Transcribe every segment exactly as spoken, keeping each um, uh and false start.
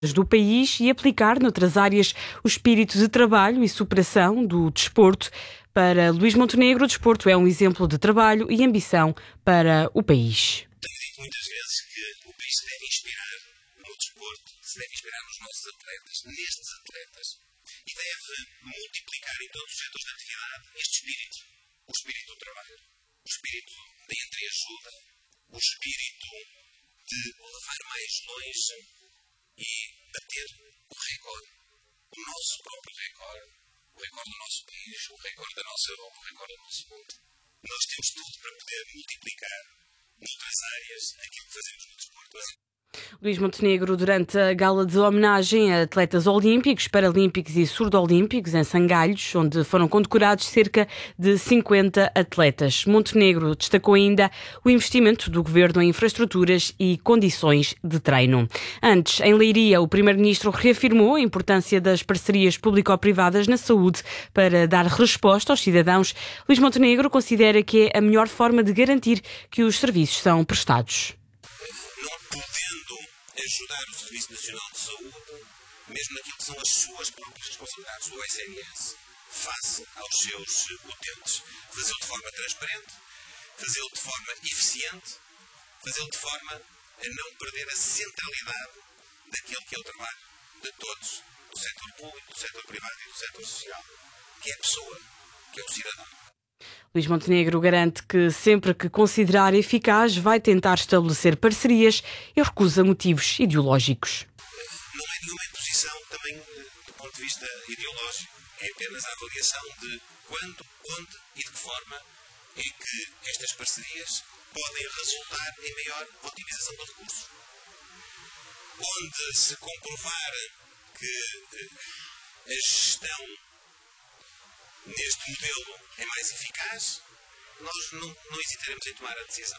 do país e aplicar noutras áreas o espírito de trabalho e superação do desporto. Para Luís Montenegro, o desporto é um exemplo de trabalho e ambição para o país. Tenho dito muitas vezes que o país se deve inspirar no desporto, se deve inspirar nos nossos atletas, nestes atletas, e deve multiplicar em todos os setores da atividade este espírito, o espírito do trabalho, o espírito da entreajuda, o espírito de levar mais longe e bater o recorde, o nosso próprio recorde, o recorde do nosso país, o recorde da nossa Europa, o recorde do nosso mundo. Nós temos tudo para poder multiplicar noutras áreas aquilo que fazemos no desporto. Mas... Luís Montenegro, durante a gala de homenagem a atletas olímpicos, paralímpicos e surdo-olímpicos em Sangalhos, onde foram condecorados cerca de cinquenta atletas. Montenegro destacou ainda o investimento do governo em infraestruturas e condições de treino. Antes, em Leiria, o primeiro-ministro reafirmou a importância das parcerias público-privadas na saúde para dar resposta aos cidadãos. Luís Montenegro considera que é a melhor forma de garantir que os serviços são prestados. Ajudar o Serviço Nacional de Saúde, mesmo naquilo que são as suas próprias responsabilidades, o S N S, face aos seus utentes. Fazê-lo de forma transparente, fazê-lo de forma eficiente, fazê-lo de forma a não perder a centralidade daquilo que é o trabalho de todos, do setor público, do setor privado e do setor social, que é a pessoa, que é o cidadão. Luís Montenegro garante que sempre que considerar eficaz vai tentar estabelecer parcerias e recusa motivos ideológicos. Não é nenhuma imposição também do ponto de vista ideológico, é apenas a avaliação de quando, onde e de que forma é que estas parcerias podem resultar em maior otimização do recurso. Onde se comprovar que a gestão neste modelo é mais eficaz, nós não, não hesitaremos em tomar a decisão.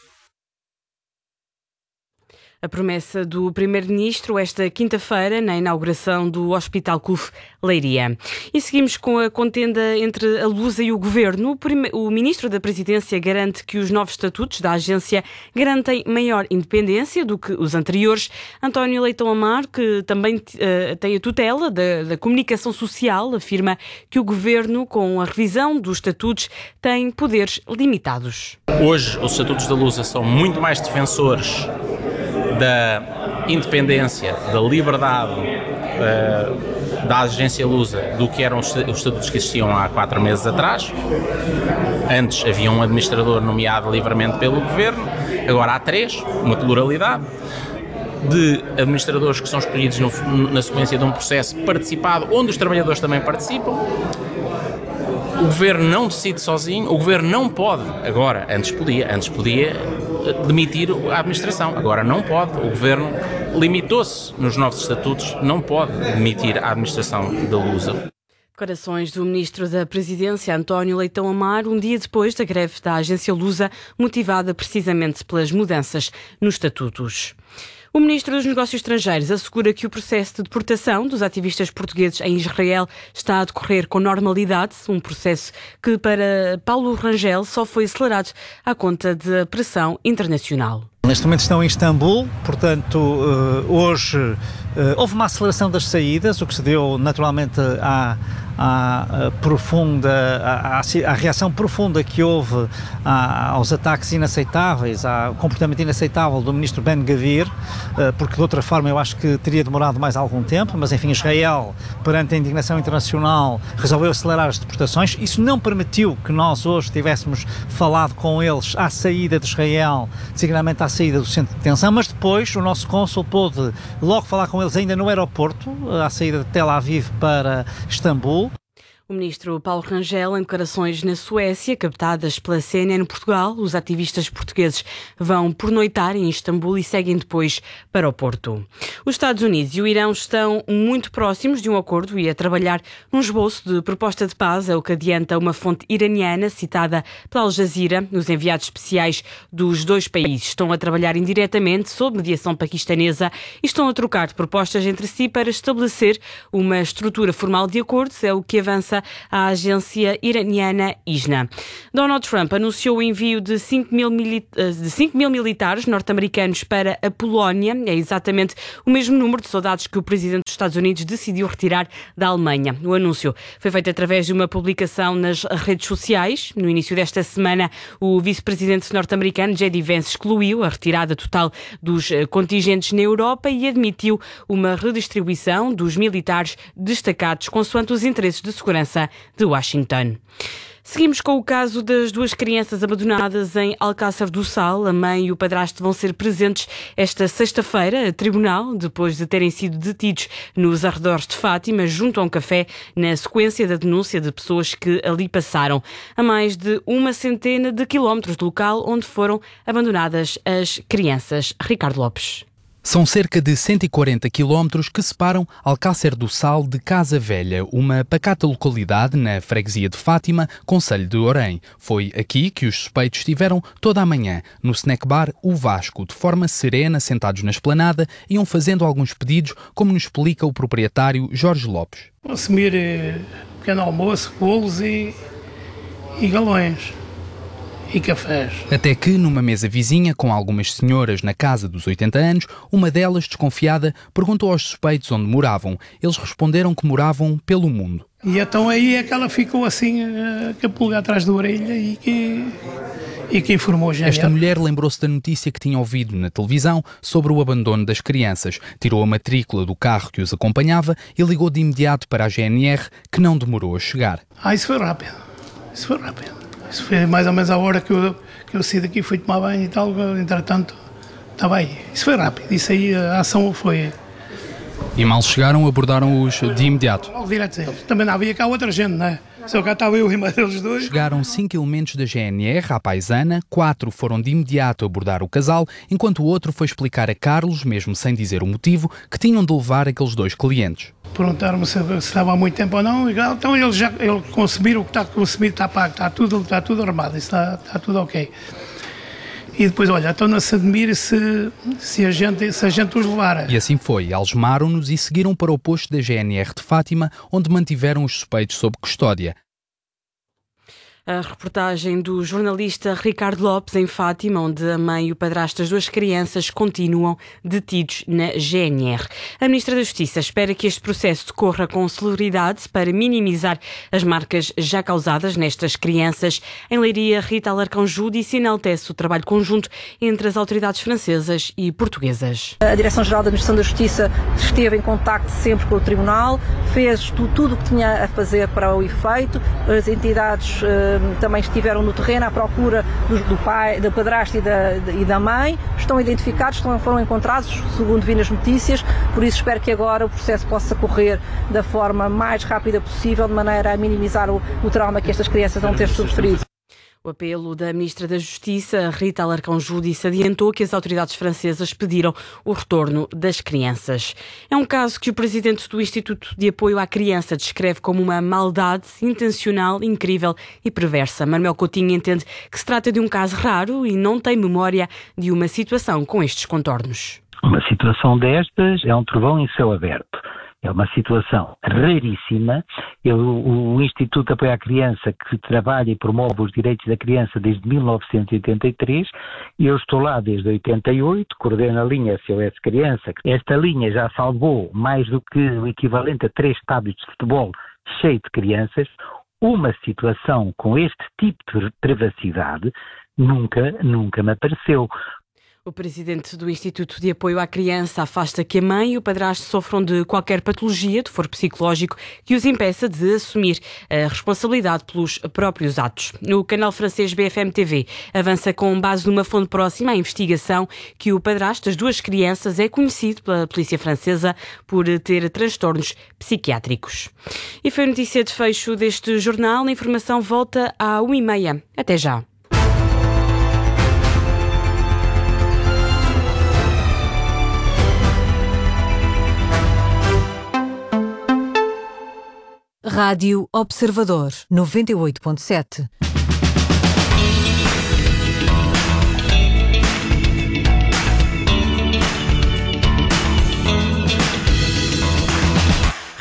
A promessa do primeiro-ministro esta quinta-feira na inauguração do Hospital C U F Leiria. E seguimos com a contenda entre a Lusa e o Governo. O, prime... o ministro da Presidência garante que os novos estatutos da agência garantem maior independência do que os anteriores. António Leitão Amar, que também uh, tem a tutela da, da comunicação social, afirma que o Governo, com a revisão dos estatutos, tem poderes limitados. Hoje, os estatutos da Lusa são muito mais defensores da independência, da liberdade uh, da agência Lusa do que eram os, os estatutos que existiam há quatro meses atrás. Antes havia um administrador nomeado livremente pelo Governo, agora há três, uma pluralidade de administradores que são escolhidos no, na sequência de um processo participado, onde os trabalhadores também participam. O Governo não decide sozinho, o Governo não pode, agora, antes podia, antes podia demitir a administração, agora não pode, o Governo limitou-se nos novos estatutos, não pode demitir a administração da Lusa. Declarações do Ministro da Presidência, António Leitão Amar, um dia depois da greve da agência Lusa, motivada precisamente pelas mudanças nos estatutos. O Ministro dos Negócios Estrangeiros assegura que o processo de deportação dos ativistas portugueses em Israel está a decorrer com normalidade, um processo que, para Paulo Rangel, só foi acelerado à conta da pressão internacional. Neste momento estão em Istambul, portanto, hoje houve uma aceleração das saídas, o que se deu naturalmente à, à, à profunda, à, à reação profunda que houve à, aos ataques inaceitáveis, ao comportamento inaceitável do ministro Ben-Gvir, porque de outra forma eu acho que teria demorado mais algum tempo, mas enfim, Israel, perante a indignação internacional, resolveu acelerar as deportações. Isso não permitiu que nós hoje tivéssemos falado com eles à saída de Israel, designadamente à saída do centro de detenção, mas depois o nosso cônsul pôde logo falar com eles ainda no aeroporto, à saída de Tel Aviv para Istambul. O ministro Paulo Rangel, em declarações na Suécia, captadas pela C N N Portugal, os ativistas portugueses vão pernoitar em Istambul e seguem depois para o Porto. Os Estados Unidos e o Irão estão muito próximos de um acordo e a trabalhar num esboço de proposta de paz, é o que adianta uma fonte iraniana citada pela Al Jazeera. Os enviados especiais dos dois países estão a trabalhar indiretamente sob mediação paquistanesa e estão a trocar propostas entre si para estabelecer uma estrutura formal de acordo, é o que avança à agência iraniana ISNA. Donald Trump anunciou o envio de cinco mil, mili- de cinco mil militares norte-americanos para a Polónia. É exatamente o mesmo número de soldados que o presidente dos Estados Unidos decidiu retirar da Alemanha. O anúncio foi feito através de uma publicação nas redes sociais. No início desta semana, o vice-presidente norte-americano J D Vance excluiu a retirada total dos contingentes na Europa e admitiu uma redistribuição dos militares destacados consoante os interesses de segurança de Washington. Seguimos com o caso das duas crianças abandonadas em Alcácer do Sal. A mãe e o padrasto vão ser presentes esta sexta-feira a tribunal, depois de terem sido detidos nos arredores de Fátima, junto a um café, na sequência da denúncia de pessoas que ali passaram, a mais de uma centena de quilómetros do local onde foram abandonadas as crianças. Ricardo Lopes. São cerca de cento e quarenta quilómetros que separam Alcácer do Sal de Casa Velha, uma pacata localidade na freguesia de Fátima, concelho de Orém. Foi aqui que os suspeitos estiveram toda a manhã, no snack bar O Vasco, de forma serena, sentados na esplanada, iam fazendo alguns pedidos, como nos explica o proprietário Jorge Lopes. Consumir eh, pequeno almoço, bolos e, e galões. E cafés. Até que, numa mesa vizinha, com algumas senhoras na casa dos oitenta anos, uma delas, desconfiada, perguntou aos suspeitos onde moravam. Eles responderam que moravam pelo mundo. E então aí é que ela ficou assim, com a pulga atrás da orelha e que, e que informou a G N R. Esta mulher lembrou-se da notícia que tinha ouvido na televisão sobre o abandono das crianças, tirou a matrícula do carro que os acompanhava e ligou de imediato para a G N R, que não demorou a chegar. Ah, isso foi rápido. Isso foi rápido. Isso foi mais ou menos a hora que eu, que eu saí daqui, fui tomar banho e tal, entretanto, estava aí. Isso foi rápido, isso aí, a ação foi... E mal chegaram, abordaram-os de imediato. Logo direto a eles. Também não havia cá outra gente, não é? Só cá estava eu e mais eles dois. Chegaram cinco elementos da G N R à paisana, quatro foram de imediato abordar o casal, enquanto o outro foi explicar a Carlos, mesmo sem dizer o motivo, que tinham de levar aqueles dois clientes. Perguntaram-me se, se estava há muito tempo ou não, e, então eles já eles consumiram o que está consumido, está pago, está tudo, está tudo armado, está, está tudo ok. E depois, olha, então não se admire se, se, a gente, se a gente os levar. E assim foi, algemaram-nos e seguiram para o posto da G N R de Fátima, onde mantiveram os suspeitos sob custódia. A reportagem do jornalista Ricardo Lopes em Fátima, onde a mãe e o padrasto das duas crianças continuam detidos na G N R. A Ministra da Justiça espera que este processo decorra com celeridade para minimizar as marcas já causadas nestas crianças. Em Leiria, Rita Alarcão-Ju disse e enaltece o trabalho conjunto entre as autoridades francesas e portuguesas. A Direção-Geral da Administração da Justiça esteve em contacto sempre com o Tribunal, fez tudo o que tinha a fazer para o efeito, as entidades também estiveram no terreno à procura do, do pai, do padrasto e da, e da mãe, estão identificados, estão, foram encontrados, segundo vi nas notícias, por isso espero que agora o processo possa correr da forma mais rápida possível, de maneira a minimizar o, o trauma que estas crianças vão ter sofrido. O apelo da Ministra da Justiça, Rita Alarcão-Ju, disse, adiantou que as autoridades francesas pediram o retorno das crianças. É um caso que o presidente do Instituto de Apoio à Criança descreve como uma maldade intencional, incrível e perversa. Manuel Coutinho entende que se trata de um caso raro e não tem memória de uma situação com estes contornos. Uma situação destas é um trovão em céu aberto. É uma situação raríssima. Eu, o Instituto de Apoio à Criança, que trabalha e promove os direitos da criança desde mil novecentos e oitenta e três, e eu estou lá desde oitenta e oito, coordeno a linha S O S Criança. Esta linha já salvou mais do que o equivalente a três estádios de futebol cheio de crianças. Uma situação com este tipo de privacidade nunca, nunca me apareceu. O presidente do Instituto de Apoio à Criança afasta que a mãe e o padrasto sofram de qualquer patologia, de foro psicológico, que os impeça de assumir a responsabilidade pelos próprios atos. No canal francês B F M T V avança com base numa fonte próxima à investigação que o padrasto das duas crianças é conhecido pela polícia francesa por ter transtornos psiquiátricos. E foi a notícia de fecho deste jornal. A informação volta à uma e meia. Até já. Rádio Observador, noventa e oito ponto sete.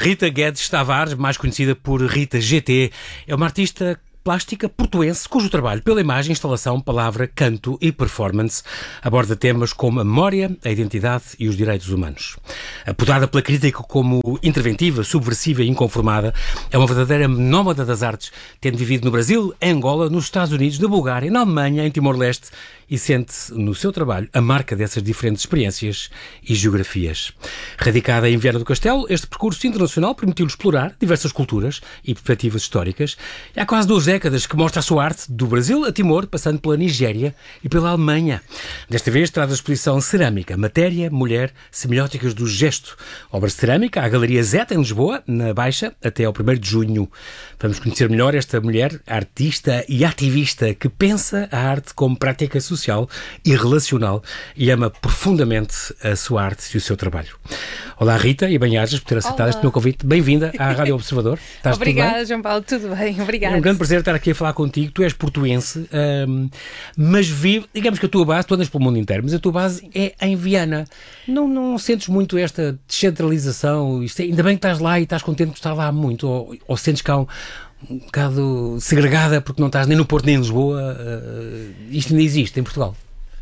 Rita Guedes Tavares, mais conhecida por Rita G T, é uma artista plástica portuense, cujo trabalho pela imagem, instalação, palavra, canto e performance aborda temas como a memória, a identidade e os direitos humanos. Apodada pela crítica como interventiva, subversiva e inconformada, é uma verdadeira nómada das artes, tendo vivido no Brasil, em Angola, nos Estados Unidos, na Bulgária, na Alemanha, em Timor-Leste, e sente no seu trabalho a marca dessas diferentes experiências e geografias. Radicada em Viana do Castelo, este percurso internacional permitiu-lhe explorar diversas culturas e perspectivas históricas. E há quase duas décadas que mostra a sua arte do Brasil a Timor, passando pela Nigéria e pela Alemanha. Desta vez traz a exposição Cerâmica, Matéria, Mulher, Semióticas do Gesto. Obra de cerâmica à Galeria Zeta, em Lisboa, na Baixa, até ao primeiro de junho. Vamos conhecer melhor esta mulher, artista e ativista, que pensa a arte como prática social e relacional e ama profundamente a sua arte e o seu trabalho. Olá Rita, e bem-ajas por ter aceitado este meu convite. Bem-vinda à Rádio Observador. Estás Obrigada, tudo bem? João Paulo, tudo bem, obrigada. É um grande prazer estar aqui a falar contigo. Tu és portuense, um, mas vive, digamos que a tua base, tu andas pelo mundo inteiro, mas a tua base Sim. é em Viana. Não, não sentes muito esta descentralização? Isto é, ainda bem que estás lá e estás contente por estar lá muito, ou, ou sentes que há um um bocado segregada porque não estás nem no Porto nem em Lisboa? Uh, isto ainda existe em Portugal?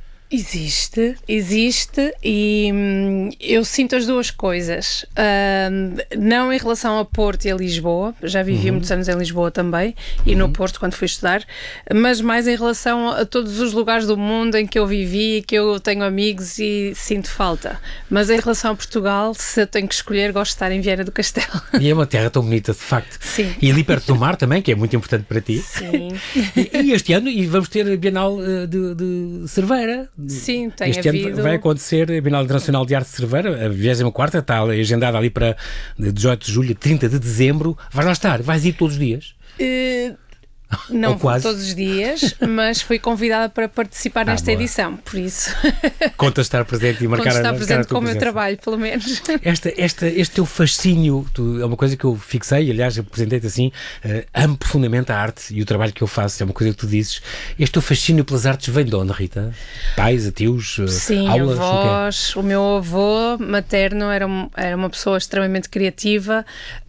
Existe, existe e hum, eu sinto as duas coisas. Uh, não em relação a Porto e a Lisboa, já vivi uhum. muitos anos em Lisboa também e uhum. no Porto quando fui estudar, mas mais em relação a todos os lugares do mundo em que eu vivi, que eu tenho amigos e sinto falta. Mas em relação a Portugal, se eu tenho que escolher, gosto de estar em Viana do Castelo. E é uma terra tão bonita, de facto. Sim. E ali perto do mar também, que é muito importante para ti. Sim. E, e este ano, e vamos ter a Bienal de, de Cerveira. Sim, tem este havido... ano vai acontecer a Bienal Internacional de Arte de Cerveira, a vigésima quarta, está agendada ali para dezoito de julho a trinta de dezembro. Vais lá estar? Vais ir todos os dias? Uh... Não vou todos os dias, mas fui convidada para participar ah, nesta boa. edição, por isso. Conta estar presente e marcar a estar presente com o meu trabalho, pelo menos. Esta, esta, este teu fascínio, tu, é uma coisa que eu fixei, aliás, eu apresentei-te assim, uh, amo profundamente a arte e o trabalho que eu faço, é uma coisa que tu dizes. Este teu fascínio pelas artes vem de onde, Rita? Pais, tios, uh, Sim, aulas? avós. O, o meu avô materno era, era uma pessoa extremamente criativa,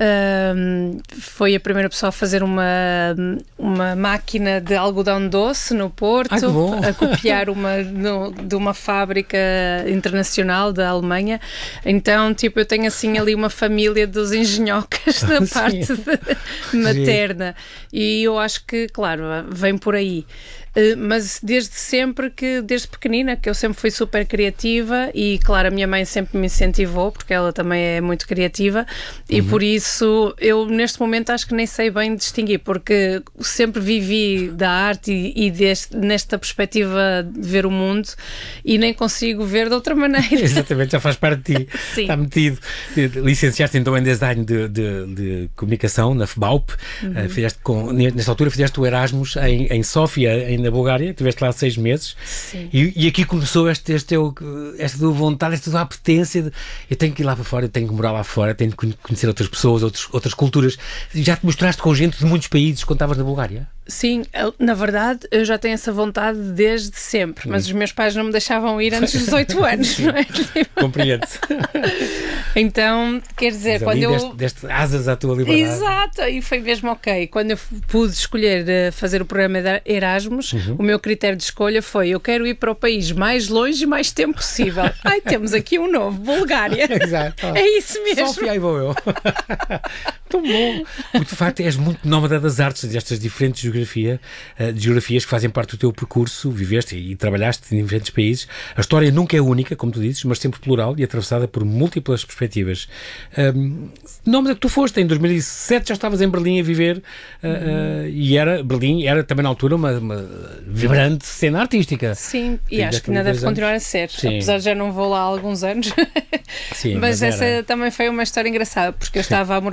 uh, foi a primeira pessoa a fazer uma... uma uma máquina de algodão doce no Porto, ah, a copiar uma no, de uma fábrica internacional da Alemanha. Então, tipo, eu tenho assim ali uma família dos engenhocas da parte de, materna. E eu acho que, claro, vem por aí. Uh, mas desde sempre, que desde pequenina, que eu sempre fui super criativa e, claro, a minha mãe sempre me incentivou, porque ela também é muito criativa, e uhum. por isso eu neste momento acho que nem sei bem distinguir, porque sempre vivi da arte e, e deste, nesta perspectiva de ver o mundo, e nem consigo ver de outra maneira. Exatamente, já faz parte de ti. Sim. Está metido. Licenciaste então em design de, de, de comunicação na F B A U P, uhum. uh, fizeste com, nesta altura fizeste o Erasmus em, em Sófia, em na Bulgária, estiveste lá seis meses. e, e aqui começou este, este, esta tua vontade, esta tua apetência de eu tenho que ir lá para fora, eu tenho que morar lá fora, tenho que conhecer outras pessoas, outros, outras culturas. Já te mostraste com gente de muitos países quando estavas na Bulgária? Sim, na verdade eu já tenho essa vontade desde sempre, mas os meus pais não me deixavam ir antes dos dezoito anos, não é? Compreendo. Então, quer dizer, mas quando eu... Deste, deste asas à tua liberdade. Exato, e foi mesmo ok. Quando eu pude escolher uh, fazer o programa Erasmus, uhum. o meu critério de escolha foi: eu quero ir para o país mais longe e mais tempo possível. Ai, temos aqui um novo, Bulgária. Exato. É isso mesmo. Sófia, aí vou eu. Tão bom. Porque de facto és muito nómada das artes, destas diferentes geografia, uh, geografias que fazem parte do teu percurso, viveste e, e trabalhaste em diferentes países. A história nunca é única, como tu dizes, mas sempre plural e atravessada por múltiplas perspectivas. Um, nómada que tu foste, em dois mil e sete já estavas em Berlim a viver, uh, uh, e era, Berlim era também na altura uma, uma vibrante cena artística. Sim, e, e acho que ainda deve continuar a ser, Sim. apesar de já não vou lá há alguns anos. Sim, mas, mas essa era... também foi uma história engraçada, porque eu estava a morar em Lisboa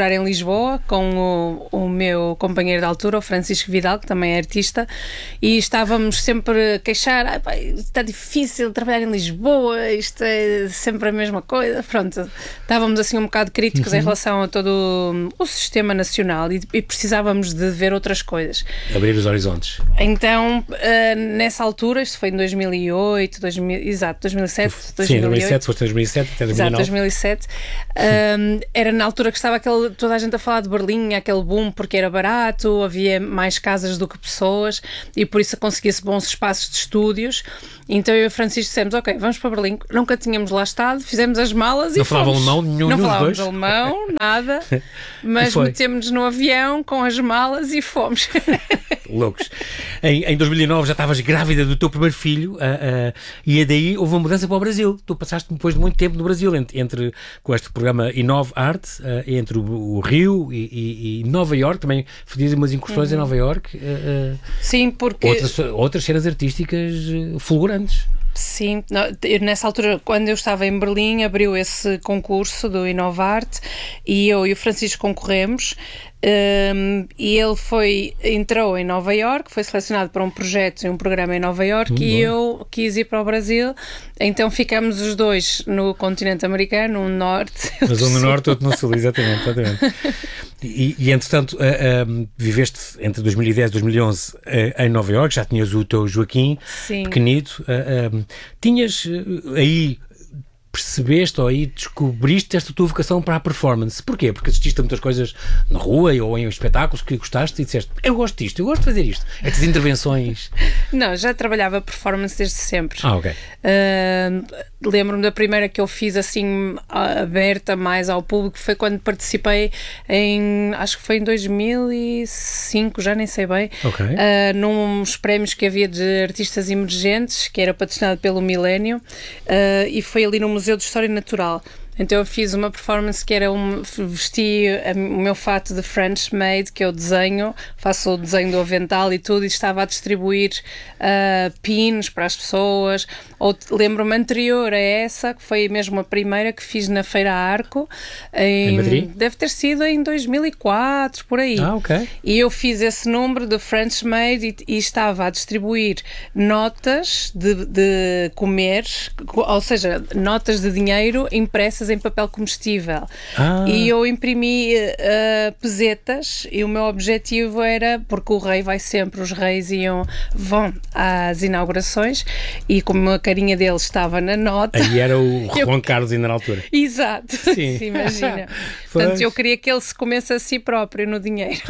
Lisboa com o, o meu companheiro de altura, o Francisco Vidal, que também é artista, e estávamos sempre a queixar, ah, pá, está difícil trabalhar em Lisboa, isto é sempre a mesma coisa. Pronto, estávamos assim um bocado críticos uhum. em relação a todo o, o sistema nacional e, e precisávamos de ver outras coisas. Abrir os horizontes. Então, uh, nessa altura, isto foi em dois mil e oito, dois mil, exato, dois mil e sete, dois mil e oito. Sim, dois mil e sete, foste dois mil e sete até dois mil e nove. Exato, dois mil e sete. Um, era na altura que estava aquele, toda a gente a falar de Berlim, aquele boom, porque era barato, havia mais casas do que pessoas e por isso conseguia-se bons espaços de estúdios. Então eu e o Francisco dissemos, ok, vamos para Berlim. Nunca tínhamos lá estado, fizemos as malas e não fomos. Não falavam alemão nenhum Não dos falávamos dois? alemão, nada, mas metemos-nos no avião com as malas e fomos. Loucos. Em, em dois mil e nove já estavas grávida do teu primeiro filho uh, uh, e daí houve uma mudança para o Brasil. Tu passaste depois de muito tempo no Brasil, entre, entre com este programa Inove Art, uh, entre o, o Rio e, e, e Nova Iorque, também fazias umas incursões uhum. em Nova Iorque. Uh, uh, Sim, porque... Outras, outras cenas artísticas uh, fulgurantes. Sim, nessa altura, quando eu estava em Berlim, abriu esse concurso do Inovarte e eu e o Francisco concorremos. Um, e ele foi, entrou em Nova Iorque, foi selecionado para um projeto e um programa em Nova Iorque hum, e bom. eu quis ir para o Brasil, então ficamos os dois no continente americano, um no norte. Mas um no norte, outro no sul, exatamente. exatamente. E, e entretanto, uh, um, viveste entre dois mil e dez e dois mil e onze uh, em Nova Iorque, já tinhas o teu Joaquim, Sim. pequenito. Uh, um, tinhas uh, aí... percebeste ou aí descobriste esta tua vocação para a performance. Porquê? Porque assististe a muitas coisas na rua ou em espetáculos que gostaste e disseste, eu gosto disto, eu gosto de fazer isto. Estas intervenções. Não, já trabalhava performance desde sempre. Ah, ok. Uh, lembro-me da primeira que eu fiz assim aberta mais ao público, foi quando participei em, acho que foi em dois mil e cinco, já nem sei bem, okay. uh, nos prémios que havia de artistas emergentes, que era patrocinado pelo Milênio, uh, e foi ali no Museu de História Natural. Então eu fiz uma performance que era um, vesti o meu fato de French Maid, que eu desenho, faço o desenho do avental e tudo, e estava a distribuir uh, pins para as pessoas. Ou lembro-me anterior a essa, que foi mesmo a primeira que fiz na Feira Arco, em, em Madrid? Deve ter sido em dois mil e quatro, por aí. Ah, ok. E eu fiz esse número de French Maid e, e estava a distribuir notas de, de comer, ou seja, notas de dinheiro impressas em papel comestível. Ah. E eu imprimi uh, pesetas e o meu objetivo era, porque o rei vai sempre, os reis iam, vão às inaugurações e como a carinha dele estava na nota... Aí era o Juan eu... Carlos ainda na altura. Exato, sim. Imagina. Portanto, eu queria que ele se comesse a si próprio no dinheiro.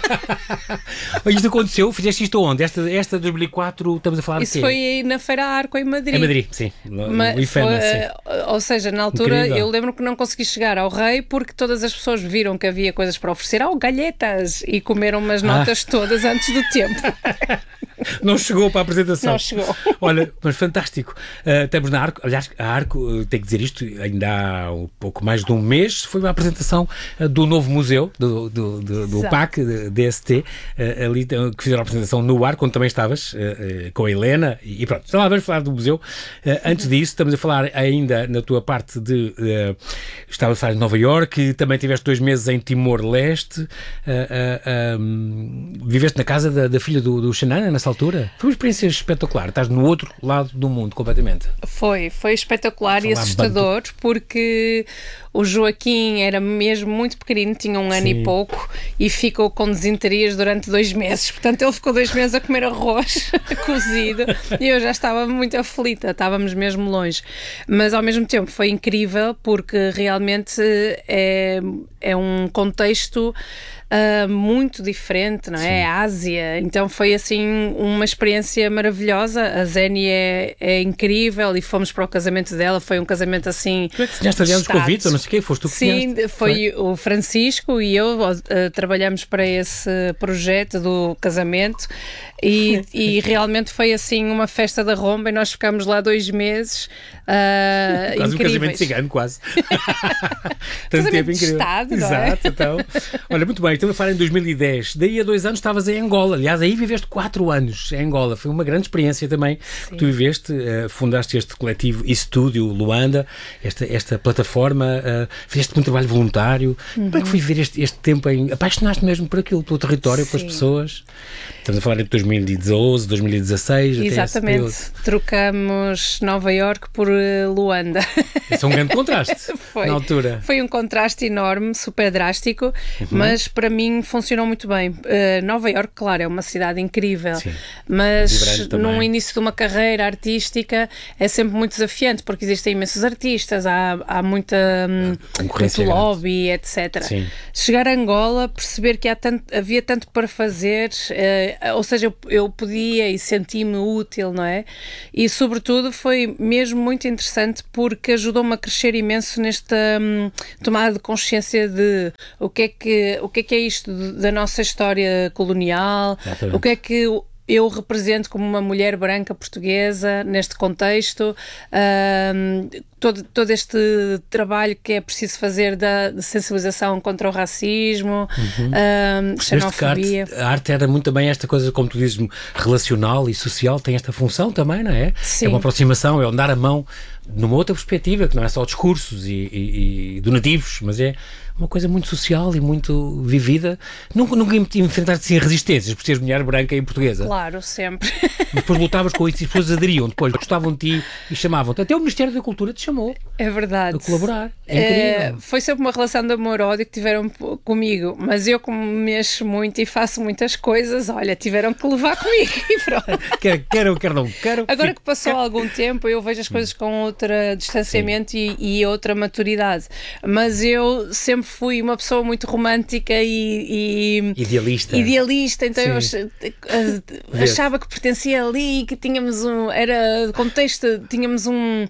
Isto aconteceu? Fizeste isto onde? Esta, esta de dois mil e quatro, estamos a falar Isso de quê? foi aí na Feira Arco, em Madrid. Em Madrid, sim. Mas I F E M A, foi, sim. Ou seja, na altura, incrível. Eu lembro que não consegui chegar ao rei porque todas as pessoas viram que havia coisas para oferecer. Oh, galhetas! E comeram umas notas ah. todas antes do tempo. Não chegou para a apresentação. Não chegou. Olha, mas fantástico. Uh, estamos na Arco. Aliás, a Arco, uh, tenho que dizer isto, ainda há um pouco mais de um mês, foi uma apresentação uh, do novo museu, do, do, do, do P A C, D S T, uh, ali, uh, que fizeram a apresentação no Arco, onde também estavas, uh, uh, com a Helena, e, e pronto. Então lá vamos falar do museu. Uh, antes disso, estamos a falar ainda na tua parte de... Uh, estavas a falar em Nova Iorque, também tiveste dois meses em Timor-Leste, uh, uh, um, viveste na casa da, da filha do, do Xanana, nessa altura. Foi uma experiência espetacular. Estás no outro lado do mundo, completamente. Foi, foi espetacular e assustador, banto. Porque o Joaquim era mesmo muito pequenino, tinha um Sim. ano e pouco, e ficou com desinterias durante dois meses. Portanto, ele ficou dois meses a comer arroz cozido e eu já estava muito aflita, estávamos mesmo longe. Mas, ao mesmo tempo, foi incrível porque realmente é, é um contexto Uh, muito diferente, não é? Sim. Ásia, então foi assim uma experiência maravilhosa. A Zeni é, é incrível e fomos para o casamento dela, foi um casamento assim. Tu é que tinhas aliás os convites, ou não sei o quê, foste tu que Sim, foi, foi o Francisco e eu uh, trabalhamos para esse projeto do casamento E, e realmente foi assim uma festa da romba e nós ficámos lá dois meses. Uh, quase incríveis. um casamento cigano, quase. Tanto tempo incrível. Estado, não é? Exato, então. Olha, muito bem, estamos a falar em dois mil e dez. Daí a dois anos estavas em Angola. Aliás, aí viveste quatro anos em Angola. Foi uma grande experiência também. Sim. Que tu viveste, uh, fundaste este coletivo Estúdio Luanda, esta, esta plataforma, uh, fizeste muito trabalho voluntário. Uhum. Como é que foi viver este, este tempo em... Apaixonaste mesmo por aquilo, pelo território, Sim. pelas pessoas? Estamos a falar entre dois mil e doze, dois mil e dezasseis. Exatamente. Trocamos Nova Iorque por Luanda. Isso é um grande contraste foi, na altura. Foi um contraste enorme, super drástico, uhum. mas para mim funcionou muito bem. Uh, Nova Iorque, claro, é uma cidade incrível, Sim. mas no início de uma carreira artística é sempre muito desafiante, porque existem imensos artistas, há, há muita muito lobby, etcétera. Sim. Chegar a Angola, perceber que há tanto, havia tanto para fazer, uh, ou seja, eu, eu podia e senti-me útil, não é? E sobretudo foi mesmo muito interessante porque ajudou-me a crescer imenso nesta hum, tomada de consciência de o que é que, o que é, que é isto da nossa história colonial, Exatamente. O que é que eu represento como uma mulher branca portuguesa neste contexto, um, todo, todo este trabalho que é preciso fazer da, de sensibilização contra o racismo, uhum. um, xenofobia. A arte, a arte era muito também esta coisa, como tu dizes, relacional e social, tem esta função também, não é? Sim. É uma aproximação, é dar a mão numa outra perspectiva, que não é só discursos e, e, e donativos, mas é uma coisa muito social e muito vivida. Nunca, nunca enfrentaste assim resistências por seres mulher branca e portuguesa? Claro, sempre. Mas depois lutavas com isso e as pessoas aderiam, depois gostavam de ti e chamavam-te. Até o Ministério da Cultura te chamou. É verdade. A colaborar. É incrível. É, foi sempre uma relação de amor-ódio que tiveram comigo, mas eu, como mexo muito e faço muitas coisas, olha, tiveram que levar comigo e pronto. Quero, quero, quero, não quero. Agora que passou quero. algum tempo, eu vejo as coisas com outro distanciamento e, e outra maturidade. Mas eu sempre fui uma pessoa muito romântica e... e idealista. Idealista, então Sim. eu achava que pertencia ali, que tínhamos um... Era contexto, tínhamos um,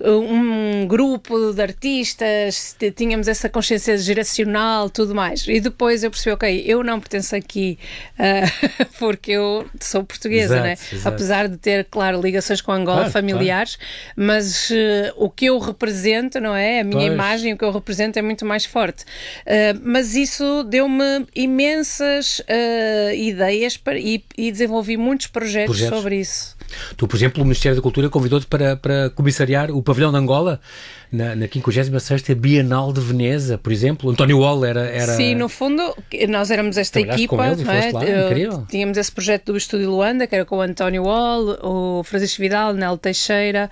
um grupo de artistas, tínhamos essa consciência geracional, tudo mais. E depois eu percebi, ok, eu não pertenço aqui uh, porque eu sou portuguesa, exato, né? Exato. Apesar de ter, claro, ligações com Angola, claro, familiares, claro. mas uh, o que eu represento, não é? A minha pois. imagem, o que eu represento é muito mais forte. Uh, mas isso deu-me imensas uh, ideias para, e, e desenvolvi muitos projetos, projetos sobre isso. Tu, por exemplo, o Ministério da Cultura convidou-te para, para comissariar o pavilhão de Angola na, na quinquagésima sexta Bienal de Veneza, por exemplo. António Wall era... era... Sim, no fundo, nós éramos esta equipa, com eles, não é? Lá, incrível. Tínhamos esse projeto do Estúdio Luanda, que era com o António Wall, o Francisco Vidal, Nelo Teixeira,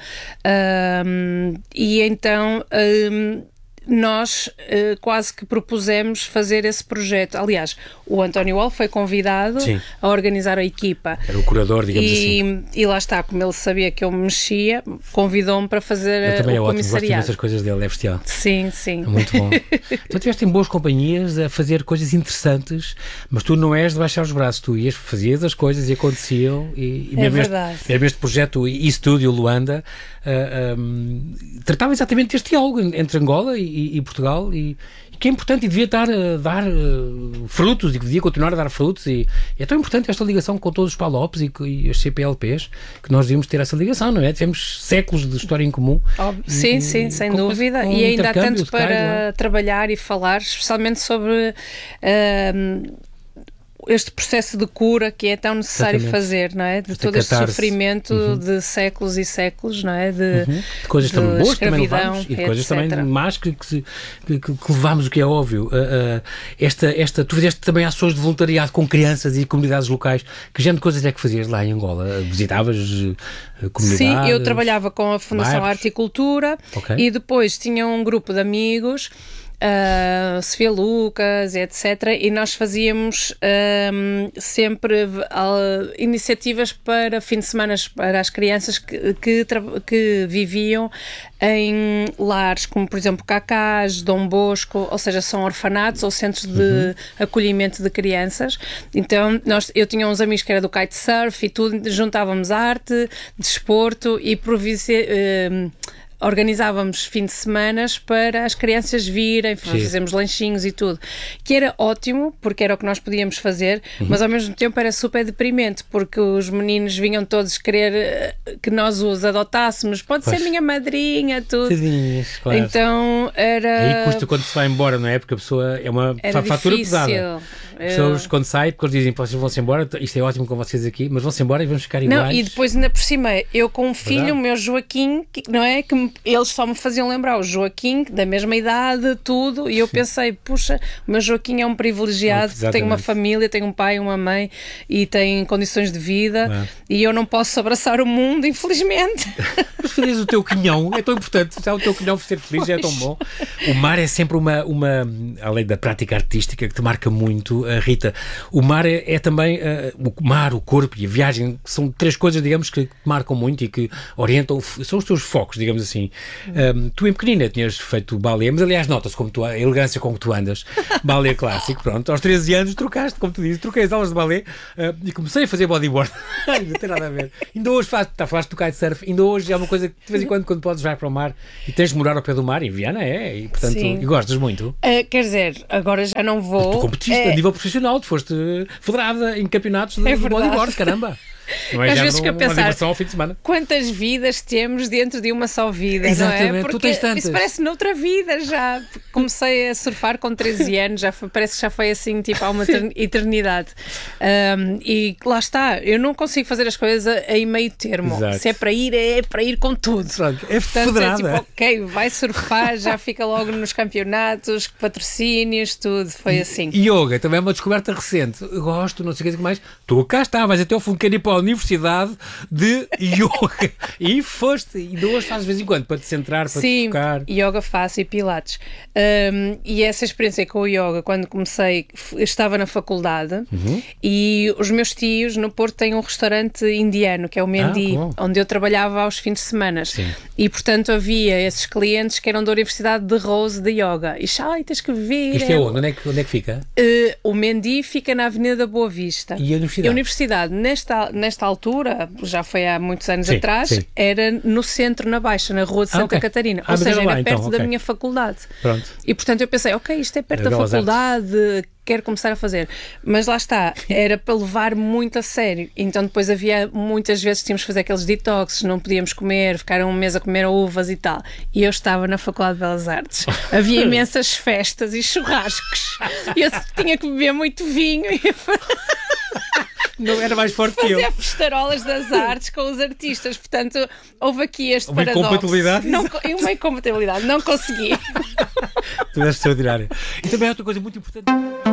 um, e então... Um, nós uh, quase que propusemos fazer esse projeto. Aliás, o António Wall foi convidado Sim. a organizar a equipa. Era o curador, digamos e, assim. E lá está, como ele sabia que eu me mexia, convidou-me para fazer eu também o é comissariado. Ótimo, gosto essas coisas dele, é bestial. Sim, sim. É muito bom. Tu estiveste em boas companhias a fazer coisas interessantes, mas tu não és de baixar os braços, tu ias, fazias as coisas e aconteciam. E, e é mesmo verdade. Este, mesmo este projeto e-Studio Luanda uh, um, tratava exatamente deste diálogo entre Angola e E, e Portugal, e, e que é importante e devia dar, uh, dar uh, frutos e que devia continuar a dar frutos, e, e é tão importante esta ligação com todos os PALOPs e, e as C P L Ps, que nós devíamos ter essa ligação, não é? Tivemos séculos de história em comum. Óbvio. Sim, e, sim, sem com, dúvida, com e ainda há tanto para cais, trabalhar e falar, especialmente sobre uh, este processo de cura que é tão necessário Exatamente. fazer, não é? De Esta todo este catarse. sofrimento uhum. de séculos e séculos, não é? De, uhum. de coisas de também boas que também levamos e de coisas também más que, que, que, que levamos, o que é óbvio. Uh, uh, esta, esta, tu fizeste também ações de voluntariado com crianças e comunidades locais. Que género de coisas é que fazias lá em Angola? Visitavas uh, comunidades? Sim, eu trabalhava com a Fundação bairros. Arte e Cultura okay. e depois tinha um grupo de amigos, Uh, Sofia Lucas, etcétera. E nós fazíamos um, sempre uh, iniciativas para fim de semana para as crianças que, que, que viviam em lares como, por exemplo, Cacás, Dom Bosco, ou seja, são orfanatos ou centros de uhum. acolhimento de crianças. Então, nós, eu tinha uns amigos que era do kitesurf e tudo, juntávamos arte, desporto e providenciávamos uh, organizávamos fim de semana para as crianças virem, fazemos lanchinhos e tudo, que era ótimo, porque era o que nós podíamos fazer, uhum. mas ao mesmo tempo era super deprimente, porque os meninos vinham todos querer que nós os adotássemos, pode pois. ser minha madrinha, tudo. Tadinhas, claro. Então era... Aí custa quando se vai embora, não é? Porque a pessoa é uma era fatura difícil. pesada. As pessoas quando saem, porque eles dizem, vocês vão-se embora, isto é ótimo com vocês aqui, mas vão-se embora e vamos ficar iguais. Não, e depois ainda por cima, eu com um filho, Verdade. o meu Joaquim, que, não é? Que me, eles só me faziam lembrar o Joaquim, da mesma idade, tudo, e eu pensei, puxa, o meu Joaquim é um privilegiado, oh, tem uma família, tem um pai, uma mãe, e tem condições de vida, é. e eu não posso abraçar o mundo, infelizmente. Mas feliz o teu quinhão, é tão importante, já o teu quinhão ser feliz já é tão bom. O mar é sempre uma, uma, além da prática artística, que te marca muito, uh, Rita, o mar é, é também, uh, o mar, o corpo e a viagem, são três coisas, digamos, que te marcam muito e que orientam, são os teus focos, digamos assim. Um, tu em pequenina tinhas feito balé, mas aliás nota-se como tu, a elegância com que tu andas, balé clássico, pronto, aos treze anos trocaste, como tu dizes, troquei as aulas de balé uh, e comecei a fazer bodyboard. Não tem nada a ver. Ainda hoje faz, tá, falaste de kitesurf, ainda hoje é uma coisa que de vez em quando, quando podes vai para o mar e tens de morar ao pé do mar, em Viana é, e portanto, Sim. e gostas muito? Uh, quer dizer, agora já não vou. Mas tu competiste é... a nível profissional, tu foste federada em campeonatos de, é de bodyboard, caramba. Não é Às vezes que a pensar ao fim de semana. Quantas vidas temos dentro de uma só vida, Exatamente, não é? Porque tu tens tantas. Isso parece noutra vida já. Comecei a surfar com treze anos, já foi, parece que já foi assim, tipo, há uma eternidade. Um, e lá está, eu não consigo fazer as coisas em meio termo. Exato. Se é para ir, é para ir com tudo. Exato. É federada. É tipo, ok, vai surfar, já fica logo nos campeonatos, patrocínios, tudo, foi assim. E yoga, também é uma descoberta recente. Eu gosto, não sei o que mais. Tu cá está, vais até ao fundo, quero ir para a Universidade de Yoga. E foste, e duas fazes de vez em quando, para te centrar, para Sim, te focar. Sim, yoga faço e pilates. Um, e essa experiência com o yoga, quando comecei, estava na faculdade uhum. e os meus tios no Porto têm um restaurante indiano, que é o Mendi, ah, onde eu trabalhava aos fins de semana. Sim. E, portanto, havia esses clientes que eram da Universidade de Rose de Yoga. E, ai, tens que vir. Isto é onde? Onde é que, onde é que fica? Uh, o Mendi fica na Avenida da Boa Vista. E a Universidade? A Universidade, nesta, nesta altura, já foi há muitos anos sim, atrás, sim. era no centro, na Baixa, na Rua de Santa ah, okay. Catarina. Ah, Ou seja, era lá, perto então, da okay. minha faculdade. Pronto. E, portanto, eu pensei, ok, isto é perto da faculdade, quero começar a fazer. Mas lá está, era para levar muito a sério. Então, depois havia, muitas vezes, tínhamos que fazer aqueles detoxes, não podíamos comer, ficar um mês a comer uvas e tal. E eu estava na Faculdade de Belas Artes. Havia imensas festas e churrascos. E eu tinha que beber muito vinho e... Não era mais forte que eu. Fazia festarolas das artes com os artistas. Portanto, houve aqui este uma paradoxo. Incompatibilidade? Não, uma incompatibilidade. Não consegui. Tu és extraordinária. E também há outra coisa muito importante.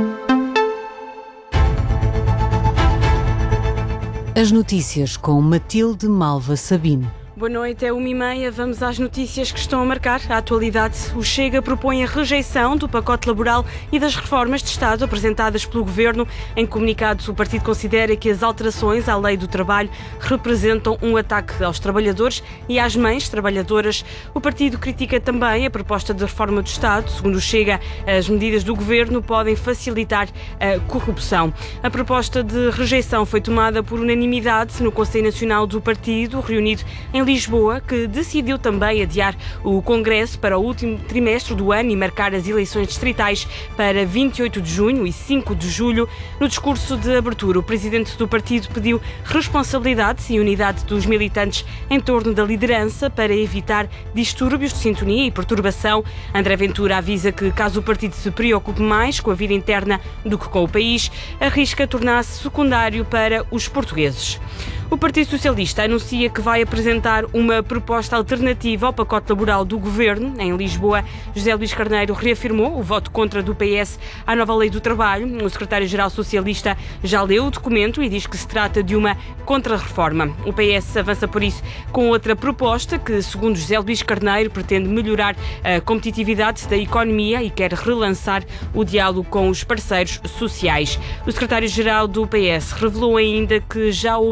As notícias com Matilde Malva Sabino. Boa noite, é uma e meia. Vamos às notícias que estão a marcar a atualidade. O Chega propõe a rejeição do pacote laboral e das reformas de Estado apresentadas pelo Governo. Em comunicados, o partido considera que as alterações à lei do trabalho representam um ataque aos trabalhadores e às mães trabalhadoras. O partido critica também a proposta de reforma do Estado. Segundo o Chega, as medidas do Governo podem facilitar a corrupção. A proposta de rejeição foi tomada por unanimidade no Conselho Nacional do Partido, reunido em Lisboa, que decidiu também adiar o Congresso para o último trimestre do ano e marcar as eleições distritais para vinte e oito de junho e cinco de julho. No discurso de abertura, o presidente do partido pediu responsabilidade e unidade dos militantes em torno da liderança para evitar distúrbios de sintonia e perturbação. André Ventura avisa que, caso o partido se preocupe mais com a vida interna do que com o país, arrisca tornar-se secundário para os portugueses. O Partido Socialista anuncia que vai apresentar uma proposta alternativa ao pacote laboral do Governo. Em Lisboa, José Luís Carneiro reafirmou o voto contra do P S à nova lei do trabalho. O secretário-geral socialista já leu o documento e diz que se trata de uma contra-reforma. O P S avança por isso com outra proposta que, segundo José Luís Carneiro, pretende melhorar a competitividade da economia e quer relançar o diálogo com os parceiros sociais. O secretário-geral do P S revelou ainda que já ouviu ao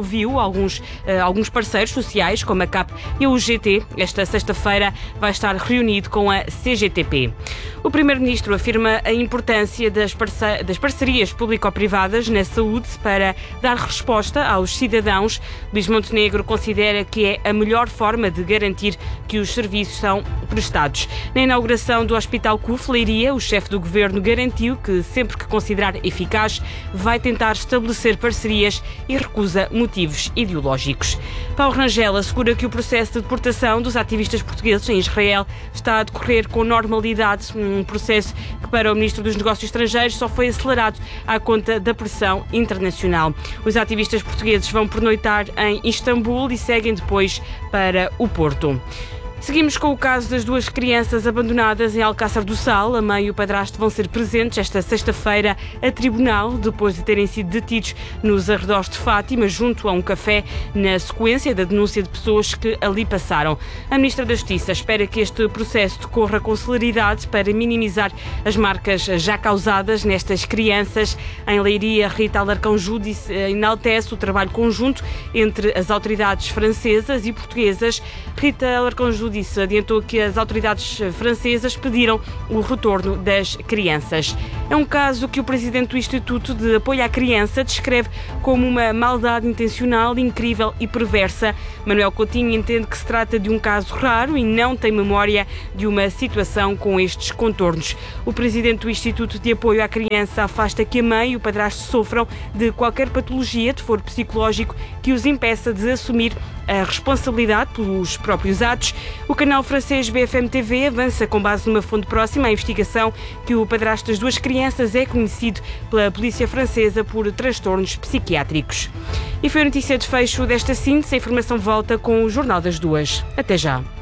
alguns, uh, alguns parceiros sociais, como a C A P e a U G T. Esta sexta-feira vai estar reunido com a C G T P. O Primeiro-Ministro afirma a importância das, parce- das parcerias público-privadas na saúde para dar resposta aos cidadãos. Luís Montenegro considera que é a melhor forma de garantir que os serviços são prestados. Na inauguração do Hospital C U F Leiria, o chefe do governo garantiu que, sempre que considerar eficaz, vai tentar estabelecer parcerias e recusa motivos ideológicos. Paulo Rangel assegura que o processo de deportação dos ativistas portugueses em Israel está a decorrer com normalidade, um processo que para o Ministro dos Negócios Estrangeiros só foi acelerado à conta da pressão internacional. Os ativistas portugueses vão pernoitar em Istambul e seguem depois para o Porto. Seguimos com o caso das duas crianças abandonadas em Alcácer do Sal. A mãe e o padrasto vão ser presentes esta sexta-feira a tribunal, depois de terem sido detidos nos arredores de Fátima, junto a um café, na sequência da denúncia de pessoas que ali passaram. A Ministra da Justiça espera que este processo decorra com celeridade para minimizar as marcas já causadas nestas crianças. Em Leiria, Rita Alarcão Júdice enaltece o trabalho conjunto entre as autoridades francesas e portuguesas. Rita Alarcão Júdice disse, adiantou que as autoridades francesas pediram o retorno das crianças. É um caso que o presidente do Instituto de Apoio à Criança descreve como uma maldade intencional, incrível e perversa. Manuel Coutinho entende que se trata de um caso raro e não tem memória de uma situação com estes contornos. O presidente do Instituto de Apoio à Criança afasta que a mãe e o padrasto sofram de qualquer patologia de foro psicológico que os impeça de assumir a responsabilidade pelos próprios atos. O canal francês B F M T V avança com base numa fonte próxima à investigação que o padrasto das duas crianças é conhecido pela polícia francesa por transtornos psiquiátricos. E foi a notícia de fecho desta síntese. A informação volta com o Jornal das Duas. Até já.